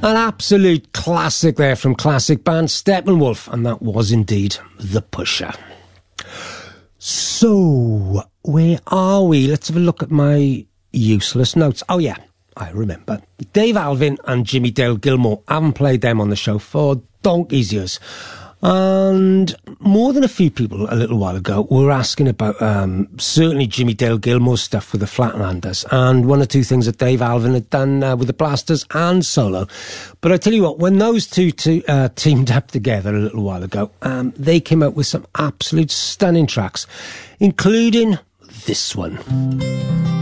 An absolute classic there from classic band Steppenwolf, and that was indeed The Pusher. So, where are we? Let's have a look at my useless notes. Oh yeah, I remember. Dave Alvin and Jimmy Dale Gilmore. I haven't played them on the show for donkey's years. And more than a few people a little while ago were asking about certainly Jimmy Dale Gilmore's stuff with the Flatlanders and one or two things that Dave Alvin had done with the Blasters and solo. But I tell you what, when those two teamed up together a little while ago, they came out with some absolute stunning tracks, including this one.